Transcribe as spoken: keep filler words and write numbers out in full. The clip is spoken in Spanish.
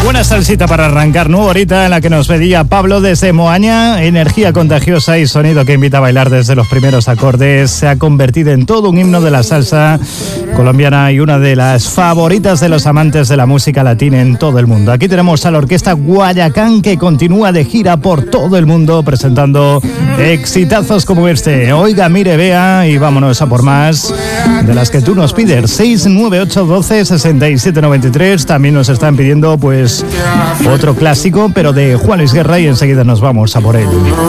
Buena salsita para arrancar, nueva horita en la que nos pedía Pablo desde Moaña. Energía contagiosa y sonido que invita a bailar desde los primeros acordes. Se ha convertido en todo un himno de la salsa colombiana y una de las favoritas de los amantes de la música latina en todo el mundo. Aquí tenemos a la orquesta Guayacán, que continúa de gira por todo el mundo presentando exitazos como este. Oiga, mire, vea y vámonos a por más de las que tú nos pides. seis nueve ocho doce sesenta y siete noventa y tres. También nos están pidiendo pues otro clásico, pero de Juan Luis Guerra, y enseguida nos vamos a por él.